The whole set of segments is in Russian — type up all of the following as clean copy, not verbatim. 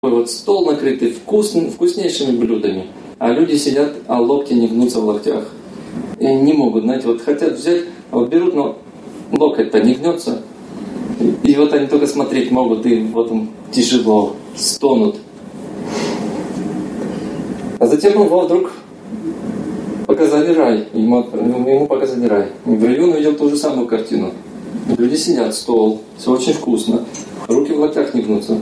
вот стол накрытый вкуснейшими блюдами, а люди сидят, а локти не гнутся в локтях. И не могут, знаете, вот хотят взять, вот берут, но локоть-то не гнется. И вот они только смотреть могут, и вот им тяжело, стонут. А затем вдруг показали рай. Ему показали рай. И в раю он увидел ту же самую картину. Люди сидят, стол, все очень вкусно. Руки в локтях не гнутся.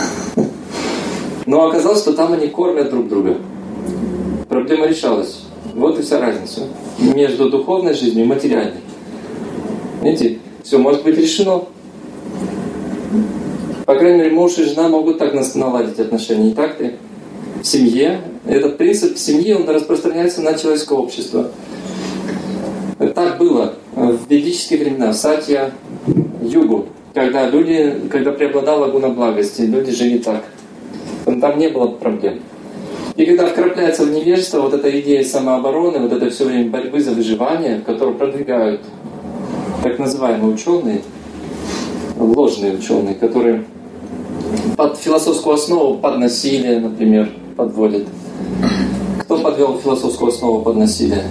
Но оказалось, что там они кормят друг друга. Проблема решалась. Вот и вся разница между духовной жизнью и материальной. Видите, все может быть решено. По крайней мере, муж и жена могут так наладить отношения, не так ли? В семье. Этот принцип семьи, он распространяется на человеческое общество. Так было в ведические времена, в Сатья-югу, когда преобладала гуна благости, люди жили так. Там не было проблем. И когда вкрапляется в невежество вот эта идея самообороны, вот это все время борьбы за выживание, которую продвигают так называемые ученые, ложные ученые, которые под философскую основу, под насилие, например, подводят. Кто подвел философскую основу под насилие?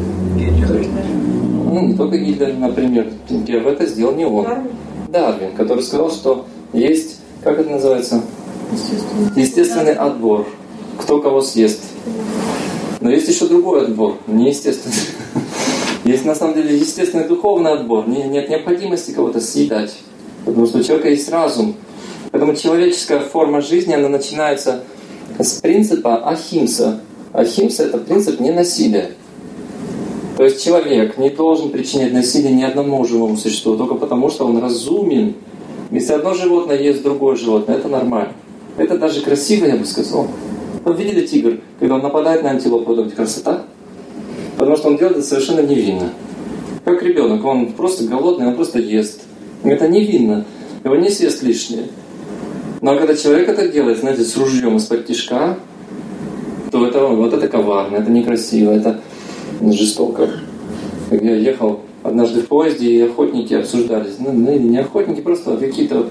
Не только Гитлер, например. Это сделал не он. Дарвин, который сказал, что есть, как это называется? Естественный отбор. Кто кого съест. Но есть еще другой отбор, неестественный. Есть на самом деле естественный духовный отбор. Нет необходимости кого-то съедать. Потому что у человека есть разум. Поэтому человеческая форма жизни, она начинается с принципа ахимса. Ахимса — это принцип ненасилия. То есть человек не должен причинять насилие ни одному живому существу, только потому что он разумен. Если одно животное ест другое животное, это нормально. Это даже красиво, я бы сказал. Вы видели тигр, когда он нападает на антилопу, вы думаете, красота? Потому что он делает это совершенно невинно. Как ребенок, он просто голодный, он просто ест. Это невинно. Его не съест лишнее. Но когда человек это делает, знаете, с ружьем из-под тишка, то это коварно, это некрасиво, это жестоко. Я ехал однажды в поезде, и охотники обсуждались. Или не охотники, просто какие-то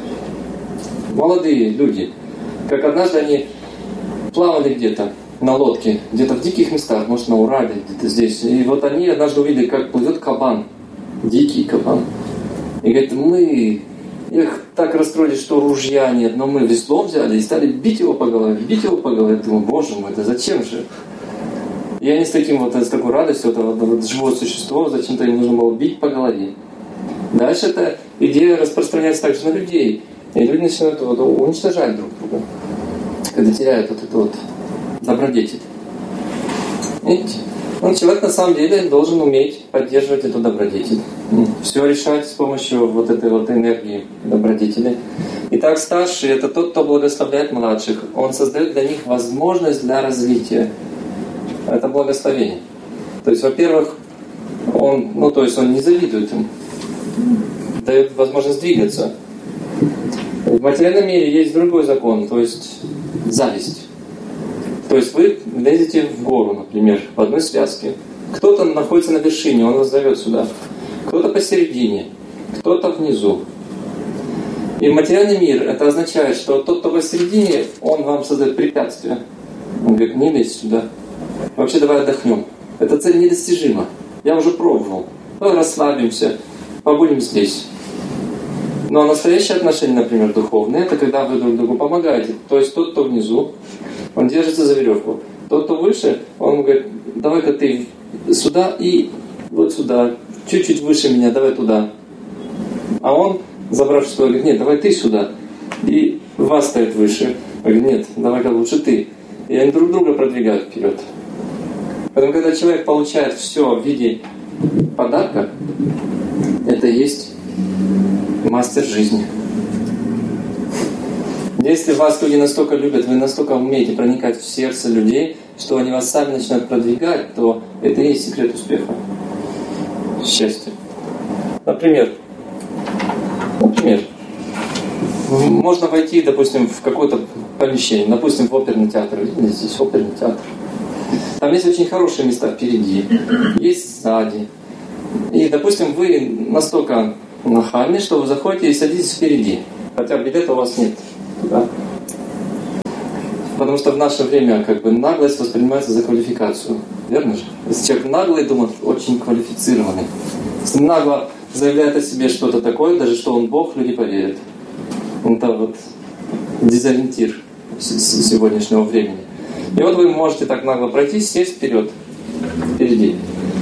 молодые люди. Как однажды они плавали где-то на лодке, где-то в диких местах, может, на Урале, где-то здесь. И вот они однажды увидели, как плывет кабан, дикий кабан. И говорят, мы их так расстроились, что ружья нет, но мы весло взяли и стали бить его по голове. Я думаю, боже мой, это зачем же? И они с такой радостью, это живое существо, зачем-то им нужно было бить по голове. Дальше эта идея распространяется также на людей. И люди начинают уничтожать друг друга, когда теряют добродетель. Видите? Человек на самом деле должен уметь поддерживать эту добродетель. Все решать с помощью этой энергии добродетели. Итак, старший — это тот, кто благословляет младших. Он создает для них возможность для развития. Это благословение. То есть, во-первых, он не завидует им, дает возможность двигаться. В материальном мире есть другой закон, то есть зависть. То есть вы лезете в гору, например, в одной связке. Кто-то находится на вершине, он вас зовет сюда. Кто-то посередине, кто-то внизу. И материальный мир, это означает, что тот, кто посередине, он вам создает препятствия. Он говорит, не лезь сюда. Вообще давай отдохнем. Эта цель недостижима. Я уже пробовал. Давай расслабимся, побудем здесь. Но настоящие отношения, например, духовные, это когда вы друг другу помогаете. То есть тот, кто внизу, он держится за веревку. Тот, кто выше, он говорит, давай-ка ты сюда и вот сюда. Чуть-чуть выше меня, давай туда. А он, забравшись, говорит, нет, давай ты сюда. И вас ставит выше. Он говорит, нет, давай-ка лучше ты. И они друг друга продвигают вперед. Поэтому, когда человек получает все в виде подарка, это и есть мастер жизни. Если вас люди настолько любят, вы настолько умеете проникать в сердце людей, что они вас сами начинают продвигать, то это и есть секрет успеха. Счастья. Например, можно войти, допустим, в какое-то помещение, допустим, в оперный театр. Видите, здесь оперный театр. Там есть очень хорошие места впереди, есть сзади. И, допустим, вы настолько нахальны, что вы заходите и садитесь впереди. Хотя билета у вас нет. Да? Потому что в наше время наглость воспринимается за квалификацию. Верно же? Если человек наглый, думает, очень квалифицированный. Если нагло заявляет о себе что-то такое, даже что он Бог, люди поверят. Это дезориентир сегодняшнего времени. И вы можете так нагло пройти, сесть впереди.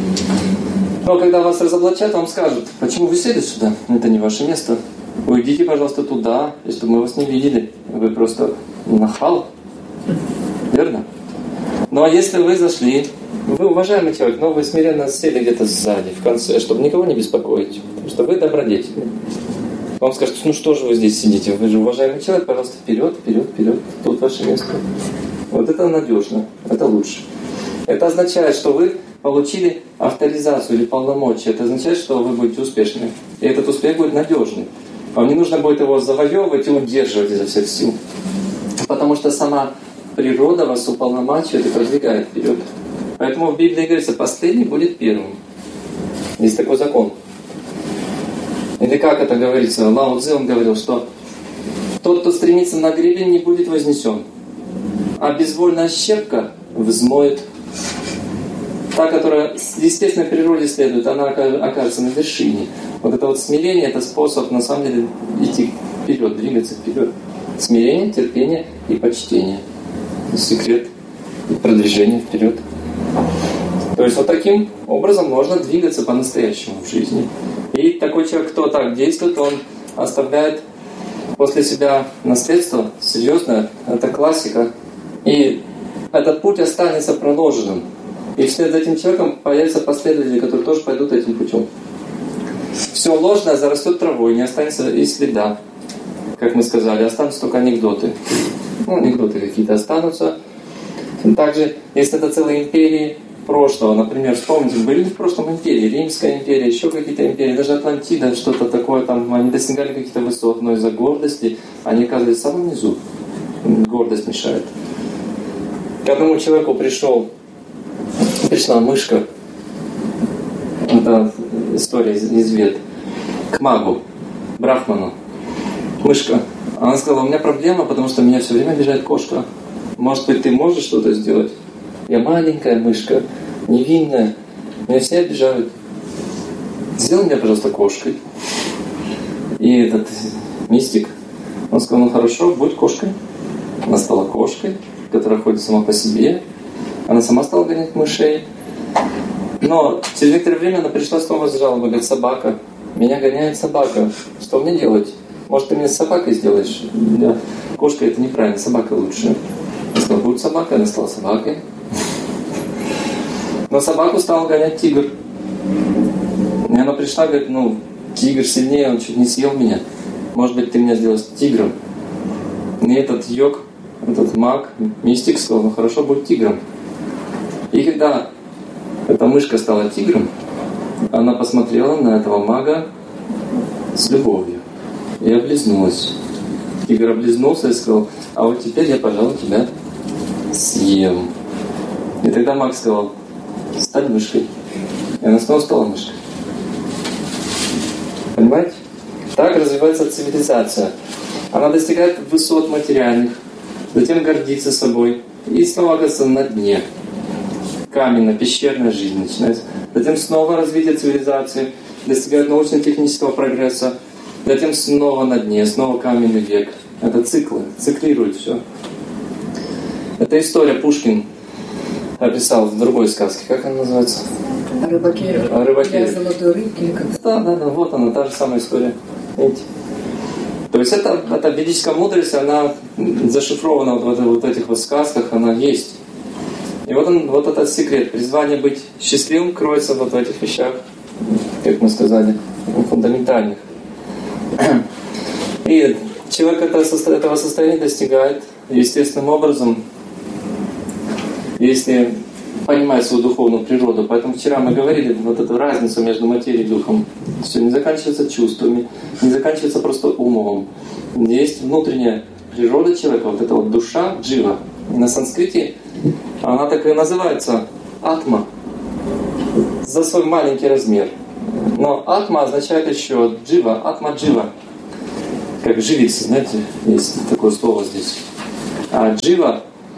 Но когда вас разоблачат, вам скажут, почему вы сели сюда? Это не ваше место. Вы идите, пожалуйста, туда, и чтобы мы вас не видели. Вы просто нахал. Верно? Ну а если вы зашли, вы уважаемый человек, но вы смиренно сели где-то сзади, в конце, чтобы никого не беспокоить. Потому что вы добродетельны. Вам скажут, что же вы здесь сидите? Вы же уважаемый человек, пожалуйста, вперед. Тут ваше место. Это надежно, это лучше. Это означает, что вы получили авторизацию или полномочия. Это означает, что вы будете успешны. И этот успех будет надежный. Вам не нужно будет его завоевывать и удерживать изо всех сил. Потому что сама природа вас уполномачивает и продвигает вперед. Поэтому в Библии говорится, последний будет первым. Есть такой закон. Или как это говорится? Лао Цзэ, он говорил, что тот, кто стремится на гребень, не будет вознесен. А безвольная щепка взмоет. Та, которая естественной природе следует, она окажется на вершине. Это смирение, это способ на самом деле идти вперед, двигаться вперед. Смирение, терпение и почтение. Секрет продвижения вперед. То есть таким образом можно двигаться по-настоящему в жизни. И такой человек, кто так действует, он оставляет после себя наследство серьезное. Это классика. И этот путь останется проложенным. И вслед за этим человеком появятся последователи, которые тоже пойдут этим путем. Все ложное зарастет травой, не останется и следа. Как мы сказали, останутся только анекдоты. Анекдоты какие-то останутся. Также, если это целые империи прошлого, например, вспомните, были в прошлом империи, Римская империя, еще какие-то империи, даже Атлантида, что-то такое, они достигали каких-то высот, но из-за гордости они оказывались в самом низу. Гордость мешает. К одному человеку пришла мышка, это история из Вед, к магу, брахману. Мышка. Она сказала, у меня проблема, потому что меня все время обижает кошка. Может быть, ты можешь что-то сделать? Я маленькая мышка, невинная, меня все обижают. Сделай меня, пожалуйста, кошкой. И этот мистик, он сказал, хорошо, будь кошкой. Она стала кошкой, которая ходит сама по себе. Она сама стала гонять мышей. Но через некоторое время она пришла снова с жалобой, говорит, собака. Меня гоняет собака. Что мне делать? Может, ты меня с собакой сделаешь? Да. Кошка это неправильно, собака лучше. Я сказал, будет собака, она стала собакой. Но собаку стал гонять тигр. И она пришла, говорит, тигр сильнее, он чуть не съел меня. Может быть, ты меня сделаешь тигром. И этот йог, этот маг, мистик сказал, хорошо, будь тигром. И когда эта мышка стала тигром, она посмотрела на этого мага с любовью и облизнулась. Тигр облизнулся и сказал, а вот теперь я, пожалуй, тебя съем. И тогда маг сказал, стань мышкой. И она снова стала мышкой. Понимаете? Так развивается цивилизация. Она достигает высот материальных, затем гордится собой и снова оказывается на дне. Каменно-пещерная жизнь начинается. Затем снова развитие цивилизации, достигает научно-технического прогресса, затем снова на дне, снова каменный век. Это циклы, циклирует все. Это история Пушкин описал в другой сказке. Как она называется? О рыбаке. О рыбаке. Для золотой рыбки. Да, вот она, та же самая история. Видите? То есть эта ведическая мудрость, она зашифрована в этих сказках, она есть. И вот этот секрет. Призвание быть счастливым кроется в этих вещах, как мы сказали, фундаментальных. И человек этого состояния достигает естественным образом, если понимает свою духовную природу. Поэтому вчера мы говорили эту разницу между материей и духом. Все не заканчивается чувствами, не заканчивается просто умом. Есть внутренняя природа человека, эта душа, джива. На санскрите она так и называется атма, за свой маленький размер. Но атма означает еще джива, атма-джива. Как живица, знаете, есть такое слово здесь. А джива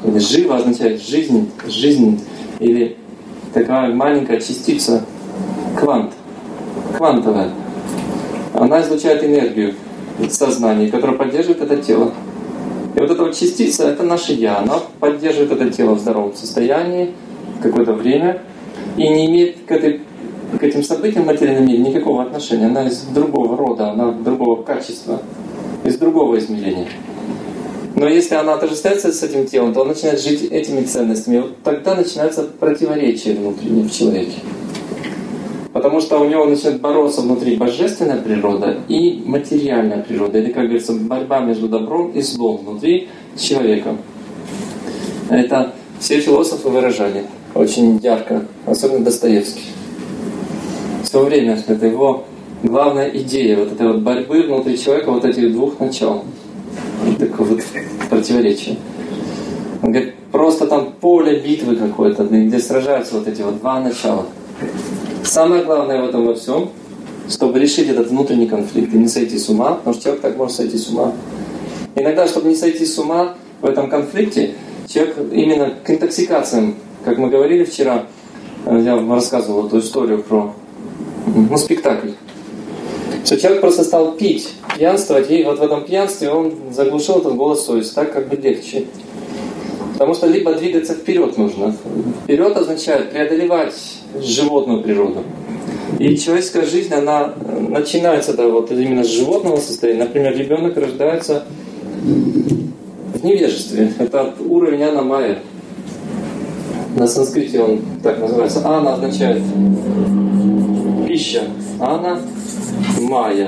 Или жива означает жизнь, жизнь, или такая маленькая частица, квант, квантовая. Она излучает энергию в сознании, которая поддерживает это тело. И вот эта вот частица — это наше «я». Она поддерживает это тело в здоровом состоянии какое-то время и не имеет к этим событиям в материальном мире никакого отношения. Она из другого рода, она другого качества, из другого измерения. Но если она отождествляется с этим телом, то он начинает жить этими ценностями. И вот тогда начинается противоречие внутреннее в человеке. Потому что у него начинает бороться внутри божественная природа и материальная природа. Или, как говорится, борьба между добром и злом внутри человека. Это все философы выражали очень ярко, особенно Достоевский. Все время это его главная идея, вот этой вот борьбы внутри человека, вот этих двух начал. Такое вот противоречие. Он говорит, просто там поле битвы какое-то, где сражаются вот эти вот два начала. Самое главное в этом во всем, чтобы решить этот внутренний конфликт и не сойти с ума, потому что человек так может сойти с ума. Иногда, чтобы не сойти с ума в этом конфликте, человек именно к интоксикациям, как мы говорили вчера, я вам рассказывал эту историю про спектакль. Что человек просто стал пить, пьянствовать, и вот в этом пьянстве он заглушил этот голос совести, так как бы легче. Потому что либо двигаться вперед нужно. Вперед означает преодолевать животную природу. И человеческая жизнь, она начинается вот именно с животного состояния. Например, ребенок рождается в невежестве. Это уровень Ана Майя. На санскрите он так называется. Ана означает пища. Ана Майя.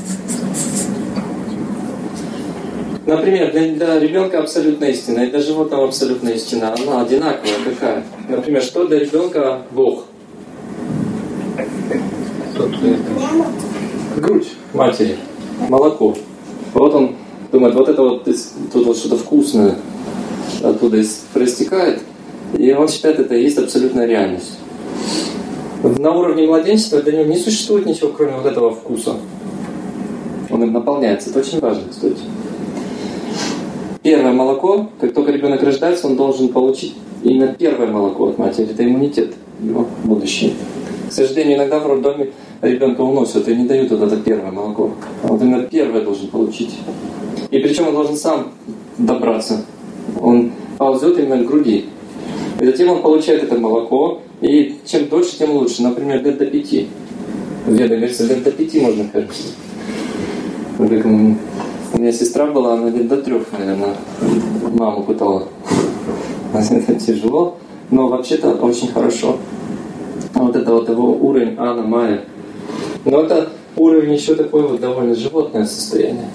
Например, для ребенка абсолютная истина, и для животного абсолютная истина. Она одинаковая какая? Например, что для ребенка Бог? Грудь матери, молоко. Вот он думает, вот это вот тут вот что-то вкусное оттуда проистекает, и он считает, это и есть абсолютная реальность. На уровне младенчества для него не существует ничего, кроме вот этого вкуса. Он им наполняется. Это очень важно, кстати. Первое молоко, как только ребенок рождается, он должен получить именно первое молоко от матери. Это иммунитет его будущее. К сожалению, иногда в роддоме ребенка уносят и не дают вот это первое молоко. А вот именно первое должен получить. И причем он должен сам добраться. Он ползет именно к груди. И затем он получает это молоко. И чем дольше, тем лучше. Например, лет до 5. В Ведах говорится, лет до 5 можно кормить. У меня сестра была, она лет до 3, наверное, маму пытала. Это тяжело, но вообще-то очень хорошо. Вот это вот его уровень Ана Майя. Но это уровень еще такое вот довольно животное состояние.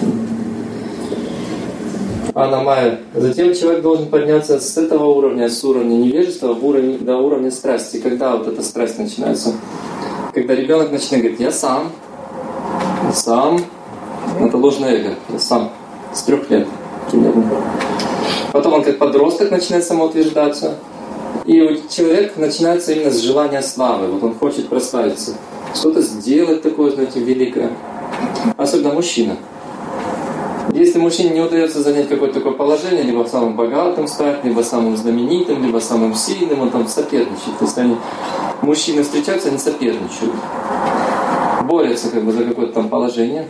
Ана Майя. Затем человек должен подняться с этого уровня, с уровня невежества до уровня страсти. Когда вот эта страсть начинается? Когда ребенок начинает говорить, я сам. Это ложное эго. Я сам. С 3 лет. Примерно. Потом он как подросток начинает самоутверждаться. И у человека начинается именно с желания славы. Вот он хочет прославиться. Что-то сделать такое, знаете, великое. Особенно мужчина. Если мужчине не удается занять какое-то такое положение, либо самым богатым стать, либо самым знаменитым, либо самым сильным, он там соперничает. Если они, мужчины встречаются, они соперничают. Борются как бы за какое-то там положение.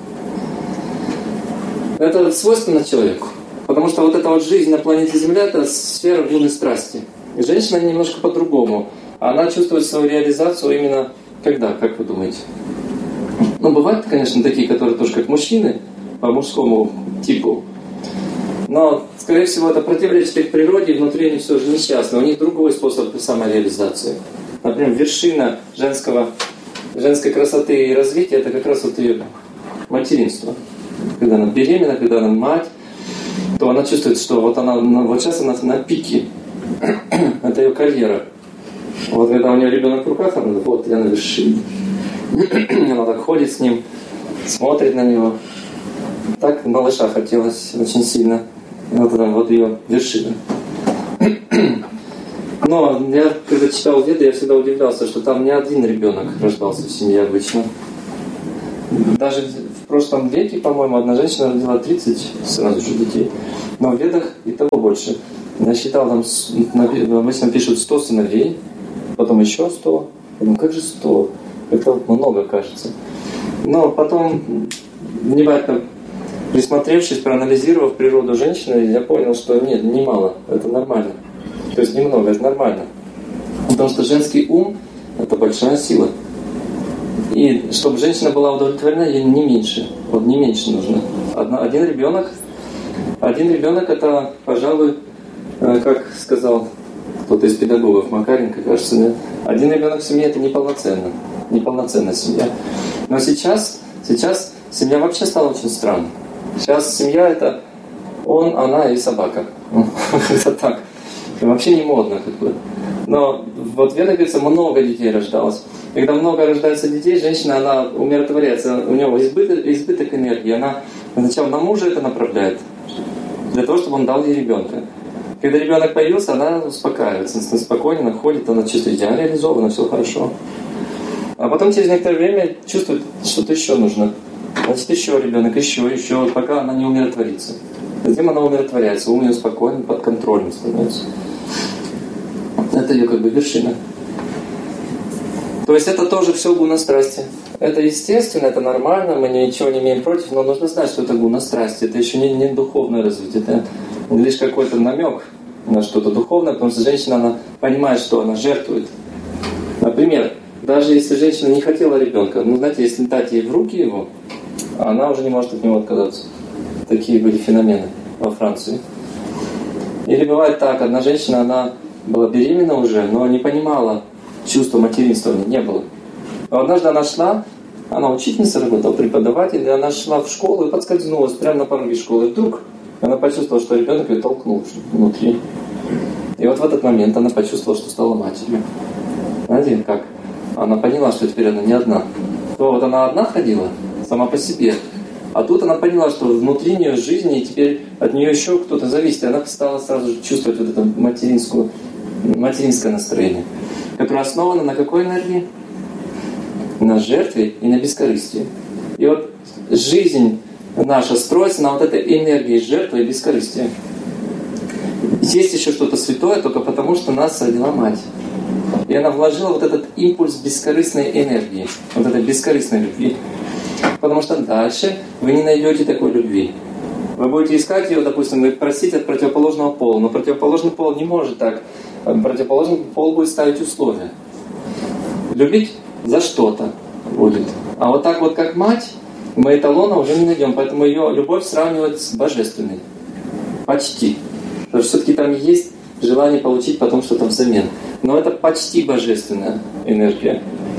Это свойственно человеку. Потому что вот эта вот жизнь на планете Земля — это сфера глубинной страсти. И женщина немножко по-другому. Она чувствует свою реализацию именно когда, как вы думаете? Бывают, конечно, такие, которые тоже как мужчины, по мужскому типу. Но, скорее всего, это противоречит их природе, и внутри они все же несчастны. У них другой способ самореализации. Например, вершина женской красоты и развития — это как раз вот ее материнство. Когда она беременна, когда она мать, то она чувствует, что вот сейчас она на пике. Это ее карьера. Вот когда у нее ребенок в руках, она вот я на вершине. Она так ходит с ним, смотрит на него. Так малыша хотелось очень сильно. Вот это вот ее вершина. Но я, когда читал Веды, я всегда удивлялся, что там не один ребенок рождался в семье обычно. Даже в прошлом веке, по-моему, одна женщина родила 30 сразу же детей. Но в Ведах и того больше. Я считал, там обычно пишут 100 сыновей, потом еще 100. Я думаю, как же 100? Это много, кажется. Но потом, внимательно присмотревшись, проанализировав природу женщины, я понял, что нет, немало, это нормально. То есть немного, это нормально. Потому что женский ум – это большая сила. И чтобы женщина была удовлетворена, ей не меньше. Вот не меньше нужно. Один ребенок это, пожалуй, как сказал кто-то из педагогов, Макаренко, кажется, нет? Один ребенок в семье это неполноценная семья. Но сейчас семья вообще стала очень странной. Сейчас семья это он, она и собака. Это так. Вообще не модно как бы. Но вот в Ведах, говорится, много детей рождалось. И когда много рождается детей, женщина, она умиротворяется, у нее избыток энергии, она сначала на мужа это направляет, для того, чтобы он дал ей ребенка. Когда ребенок появился, она успокаивается, она спокойно ходит, она чувствует, я реализована, все хорошо. А потом через некоторое время чувствует, что-то еще нужно. Значит, еще ребенок, еще, пока она не умиротворится. Затем она умиротворяется, ум ее спокойно, под контролем становится. Это ее как бы вершина. То есть это тоже все гуна страсти. Это естественно, это нормально, мы ничего не имеем против, но нужно знать, что это гуна страсти. Это еще не духовное развитие, это лишь какой-то намек на что-то духовное, потому что женщина, она понимает, что она жертвует. Например, даже если женщина не хотела ребенка, знаете, если дать ей в руки его, она уже не может от него отказаться. Такие были феномены во Франции. Или бывает так, одна женщина, она была беременна уже, но не понимала чувства материнства, у нее не было. Но однажды она учительница работала, преподаватель, и она шла в школу и подскользнулась прямо на пороге школы. И вдруг она почувствовала, что ребенок ее толкнул внутри. И вот в этот момент она почувствовала, что стала матерью. Знаете, как? Она поняла, что теперь она не одна. То вот она одна ходила, сама по себе. А тут она поняла, что внутри нее жизни, и теперь от нее еще кто-то зависит. И она стала сразу же чувствовать вот это материнское настроение, которое основано на какой энергии? На жертве и на бескорыстии. И вот жизнь наша строится на вот этой энергии жертвы и бескорыстия. Есть еще что-то святое только потому, что нас родила мать. И она вложила вот этот импульс бескорыстной энергии, вот этой бескорыстной любви. Потому что дальше вы не найдете такой любви. Вы будете искать ее, допустим, вы просите от противоположного пола, но противоположный пол не может так. Противоположный пол будет ставить условия. Любить за что-то будет. А вот так вот, как мать, мы эталона уже не найдем, поэтому ее любовь сравнивать с божественной. Почти. Потому что все-таки там есть желание получить потом что-то взамен. Но это почти божественная энергия.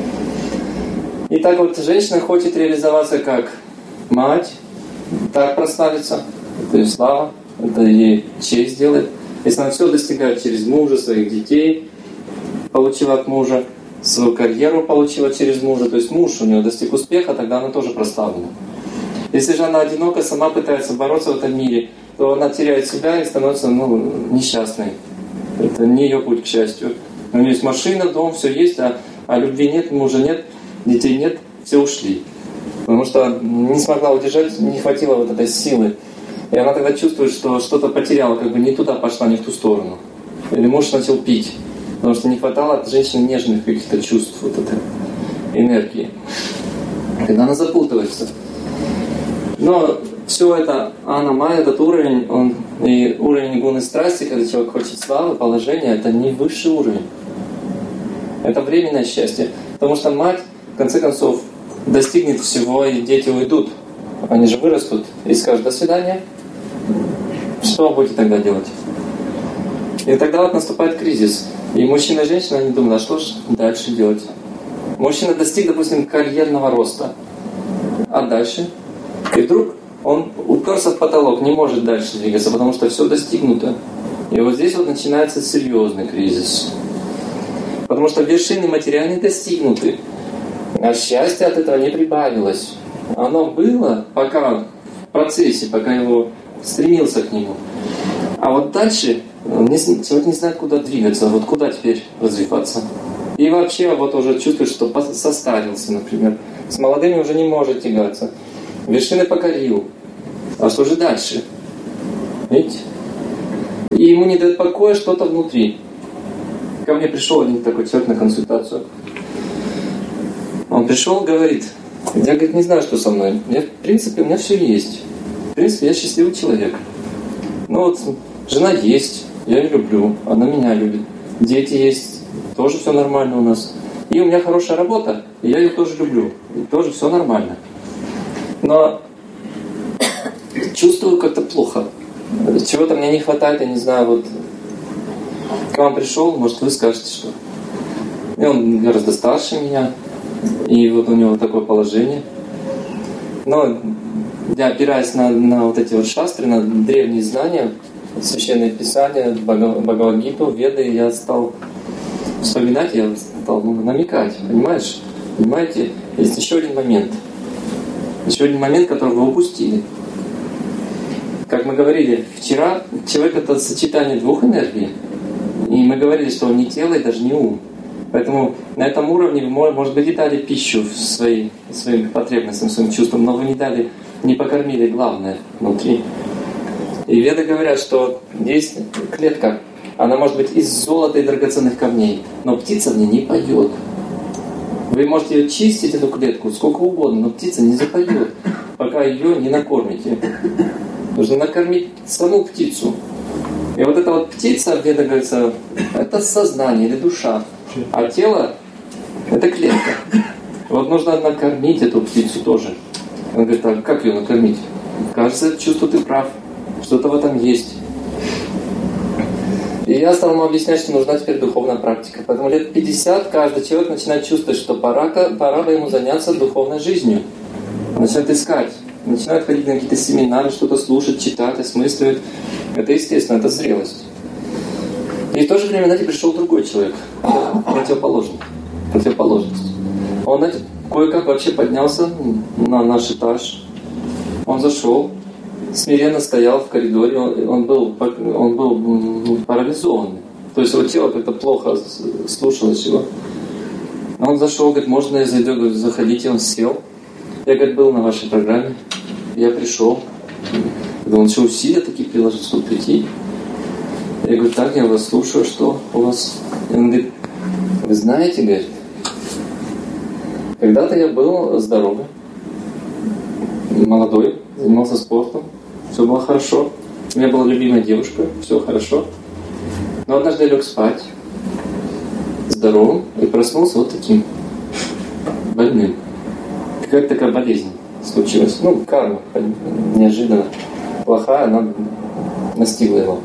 И так вот женщина хочет реализоваться как мать, так прославиться, это ее слава, это ей честь делает. Если она все достигает через мужа, своих детей получила от мужа, свою карьеру получила через мужа, то есть муж у нее достиг успеха, тогда она тоже прославлена. Если же она одиноко, сама пытается бороться в этом мире, то она теряет себя и становится несчастной. Это не ее путь к счастью. У нее есть машина, дом, все есть, а любви нет, мужа нет, детей нет, все ушли. Потому что не смогла удержать, не хватило вот этой силы. И она тогда чувствует, что что-то потеряла, как бы не туда пошла, не в ту сторону. Или муж начал пить, потому что не хватало от женщины нежных каких-то чувств, вот этой энергии. Когда она запутывается. Но все это Анна-Майя, этот уровень, и уровень гуны страсти, когда человек хочет славы, положения, это не высший уровень. Это временное счастье. Потому что мать, в конце концов, достигнет всего, и дети уйдут. Они же вырастут и скажут «до свидания». Что вы будете тогда делать? И тогда вот наступает кризис. И мужчина и женщина, они думают, а что же дальше делать? Мужчина достиг, допустим, карьерного роста. А дальше? И вдруг он уперся в потолок, не может дальше двигаться, потому что все достигнуто. И вот здесь вот начинается серьезный кризис. Потому что вершины материальные достигнуты. А счастье от этого не прибавилось. Оно было пока в процессе, пока его стремился к нему. А вот дальше человек не знает, куда двигаться, вот куда теперь развиваться. И вообще вот уже чувствует, что состарился, например. С молодыми уже не может тягаться. вершины покорил. А что же дальше? Видите? И ему не дает покоя что-то внутри. Ко мне пришел один такой человек на консультацию. Он пришел, говорит, я, говорит, не знаю, что со мной. В принципе, у меня все есть. В принципе, я счастливый человек. Ну вот, жена есть, я ее люблю, она меня любит. Дети есть, тоже все нормально у нас. И у меня хорошая работа, и я ее тоже люблю. И тоже все нормально. Но чувствую как-то плохо. Чего-то мне не хватает, я не знаю, вот к вам пришел, может вы скажете, что. И он гораздо старше меня, и вот у него такое положение. Но я, опираясь на вот эти вот шастры, на древние знания, священные писания, Бхагавад-гиту, Веды, я стал вспоминать, я стал намекать, понимаешь? Понимаете, есть еще один момент, который вы упустили. Как мы говорили, вчера человек — это сочетание двух энергий. И мы говорили, что он не тело и даже не ум. Поэтому на этом уровне вы, может быть, и дали пищу своим потребностям, своим чувствам, но вы не покормили главное внутри. И Веды говорят, что есть клетка, она может быть из золота и драгоценных камней, но птица в ней не поет. Вы можете ее чистить, эту клетку, сколько угодно, но птица не запоет, пока ее не накормите. Нужно накормить саму птицу. И вот эта вот птица, где говорится, это сознание или душа, а тело — это клетка. Вот нужно накормить эту птицу тоже. Он говорит, а как ее накормить? Кажется, чувство ты прав, что-то в этом есть. И я стал ему объяснять, что нужна теперь духовная практика. Поэтому лет 50 каждый человек начинает чувствовать, что пора бы ему заняться духовной жизнью. Начинает искать. Начинают ходить на какие-то семинары, что-то слушать, читать, осмысливать. Это естественно, это зрелость. И в то же время, знаете, пришел другой человек, противоположность. Он, знаете, кое-как вообще поднялся на наш этаж. Он зашел, смиренно стоял в коридоре, он был парализованный. То есть его тело как-то плохо слушалось его. Он зашел, говорит, можно я зайду? Говорит, заходите, он сел. Я, говорит, был на вашей программе, я пришел. Он еще усилия такие приложил, чтобы прийти. Я говорю, так, я вас слушаю, что у вас? И он говорит, вы знаете, говорит, когда-то я был здоровый, молодой, занимался спортом, все было хорошо. У меня была любимая девушка, все хорошо. Но однажды я лег спать, здоровым, и проснулся вот таким, больным. Как такая болезнь случилась? Ну, карма неожиданно плохая, она настигла его.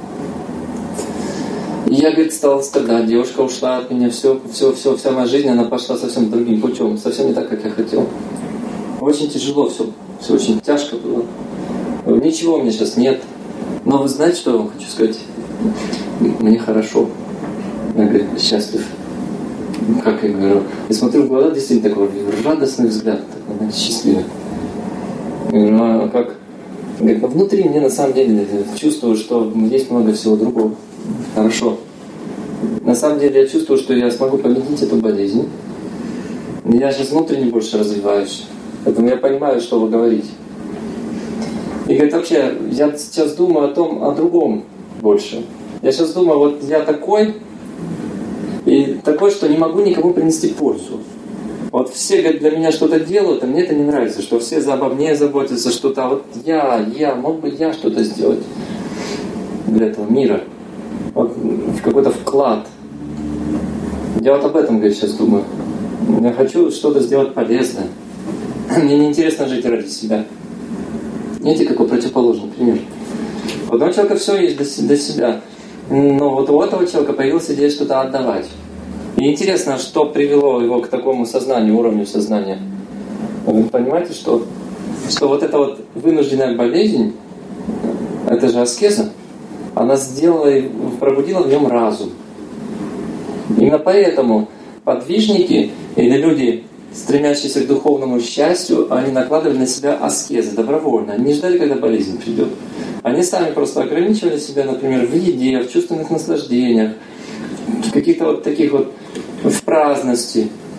И я, говорит, стал страдать, девушка ушла от меня, вся моя жизнь, она пошла совсем другим путем, совсем не так, как я хотел. Очень тяжело все очень тяжко было. Ничего у меня сейчас нет. Но вы знаете, что я вам хочу сказать? Мне хорошо. Я, говорит, счастлив. Как я говорю, я смотрю в глаза, действительно такой радостный взгляд, такой, знаете, счастливый. Я говорю, а как? Говорит, внутри мне на самом деле чувствую, что есть много всего другого. Хорошо. На самом деле я чувствую, что я смогу победить эту болезнь. Я сейчас внутренне больше развиваюсь. Поэтому я понимаю, что вы говорите. И говорит, вообще, я сейчас думаю о другом больше. Я сейчас думаю, вот я такой, и такой, что не могу никому принести пользу. Вот все, говорит, для меня что-то делают, а мне это не нравится, что все обо мне заботятся, что-то, а вот мог бы я что-то сделать для этого мира. Вот в какой-то вклад. Я вот об этом, говорит, сейчас думаю. Я хочу что-то сделать полезное. Мне не интересно жить ради себя. Видите, какой противоположный пример. У одного человека все есть для себя. Но вот у этого человека появилась идея что-то отдавать. И интересно, что привело его к такому сознанию, уровню сознания. Вы понимаете, что вот эта вот вынужденная болезнь, это же аскеза, она пробудила в нем разум. Именно поэтому подвижники или люди, стремящиеся к духовному счастью, они накладывали на себя аскезы добровольно. Они не ждали, когда болезнь придет. Они сами просто ограничивали себя, например, в еде, в чувственных наслаждениях, в каких-то вот таких вот, в праздности.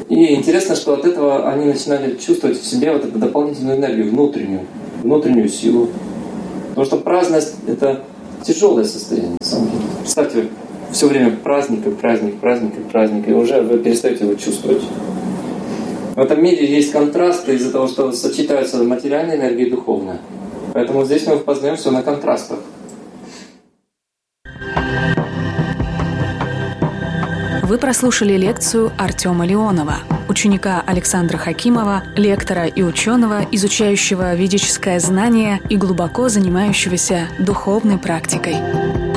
И интересно, что от этого они начинали чувствовать в себе вот эту дополнительную энергию, внутреннюю силу. Потому что праздность — это тяжелое состояние, на самом деле. Представьте, все время праздник, и уже вы перестаете его чувствовать. В этом мире есть контрасты из-за того, что сочетаются материальная энергия и духовная. Поэтому здесь мы познаем все на контрастах. Вы прослушали лекцию Артема Леонова, ученика Александра Хакимова, лектора и ученого, изучающего ведическое знание и глубоко занимающегося духовной практикой.